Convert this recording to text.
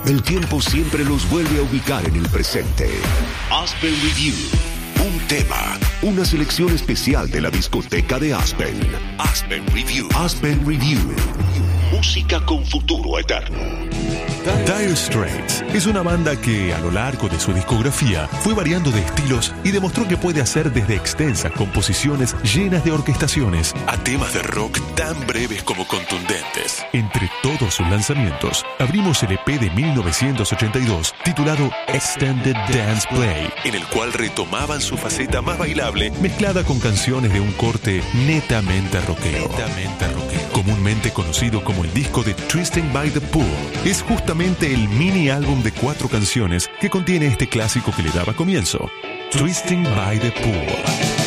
El tiempo siempre los vuelve a ubicar en el presente. Aspen Review. Un tema, una selección especial de la discoteca de Aspen. Aspen Review. Aspen Review. Música con futuro eterno. Dire Straits es una banda que, a lo largo de su discografía, fue variando de estilos y demostró que puede hacer desde extensas composiciones llenas de orquestaciones a temas de rock tan breves como contundentes. Entre todos sus lanzamientos, abrimos el EP de 1982 titulado Extended Dance Play, en el cual retomaban su faceta más bailable mezclada con canciones de un corte netamente rockero. Comúnmente conocido como el disco de Twisting by the Pool, es justamente el mini álbum de 4 canciones que contiene este clásico que le daba comienzo, Twisting by the Pool.